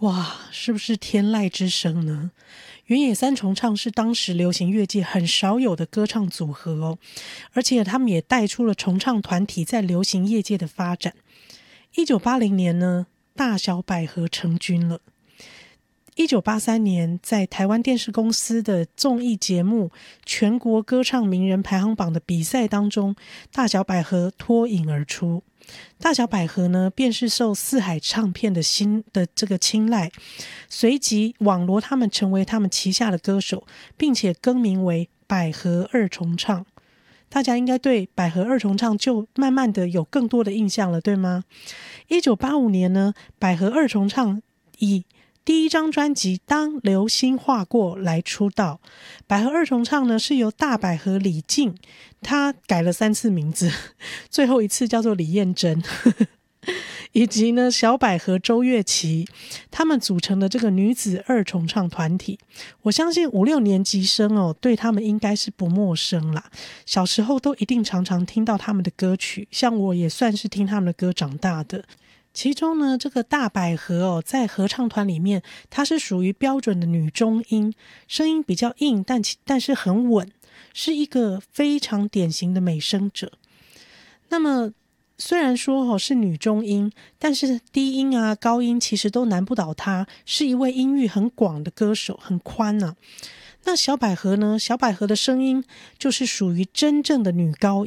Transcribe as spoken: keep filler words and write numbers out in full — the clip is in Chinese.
哇，是不是天籁之声呢？原野三重唱是当时流行乐界很少有的歌唱组合哦，而且他们也带出了重唱团体在流行业界的发展。一九八零年呢，大小百合成军了。一九八三年，在台湾电视公司的综艺节目《全国歌唱名人排行榜》的比赛当中，大小百合脱颖而出。大小百合呢，便是受四海唱片的新的这个青睐，随即网罗他们成为他们旗下的歌手，并且更名为百合二重唱。大家应该对百合二重唱就慢慢的有更多的印象了，对吗？一九八五年呢，百合二重唱以第一张专辑《当流星划过》来出道。百合二重唱呢，是由大百合李静，她改了三次名字，最后一次叫做李燕珍以及呢小百合周月琪，他们组成的这个女子二重唱团体。我相信五六年级生哦，对他们应该是不陌生啦，小时候都一定常常听到他们的歌曲，像我也算是听他们的歌长大的。其中呢，这个大百合哦，在合唱团里面，她是属于标准的女中音，声音比较硬，但但是很稳，是一个非常典型的美声者。那么虽然说哦是女中音，但是低音啊、高音其实都难不倒她，是一位音域很广的歌手，很宽啊。那小百合呢？小百合的声音就是属于真正的女高音。